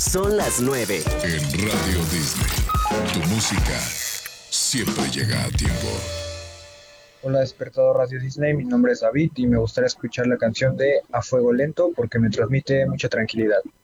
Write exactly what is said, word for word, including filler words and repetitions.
Son las nueve. En Radio Disney, tu música siempre llega a tiempo. Hola, despertador Radio Disney, mi nombre es David y me gustaría escuchar la canción de A Fuego Lento porque me transmite mucha tranquilidad.